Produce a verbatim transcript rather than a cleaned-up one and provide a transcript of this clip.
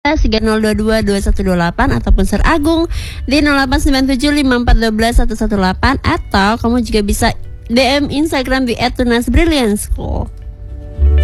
Atas tiga nol dua dua dua satu dua delapan ataupun Sir Agung di nol delapan sembilan tujuh lima empat satu dua satu satu delapan, atau kamu juga bisa D M Instagram di et tunas brilliant school.